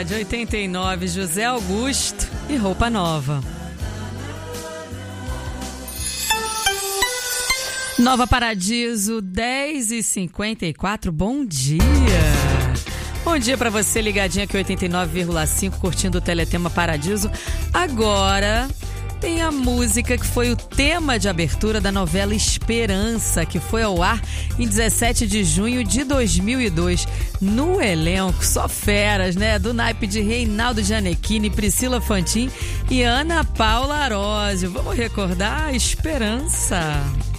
Rádio 89, José Augusto e Roupa Nova. Nova Paradiso, 10h54, bom dia. Bom dia para você ligadinha aqui 89,5, curtindo o Teletema Paradiso. Agora tem a música que foi o tema de abertura da novela Esperança, que foi ao ar em 17 de junho de 2002. No elenco, só feras, né? Do naipe de Reinaldo Gianecchini, Priscila Fantin e Ana Paula Arósio. Vamos recordar a Esperança.